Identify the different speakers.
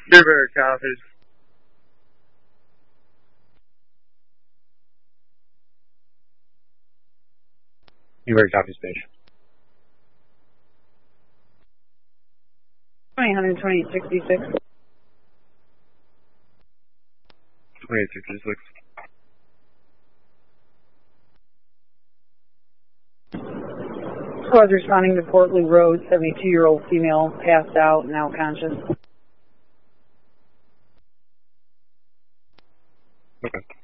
Speaker 1: Newberry copies.
Speaker 2: Newberry copies, page.
Speaker 3: 120-66.
Speaker 1: 2866.
Speaker 3: Squad's responding to Portley Road, 72-year-old female, passed out, now conscious.
Speaker 1: Okay.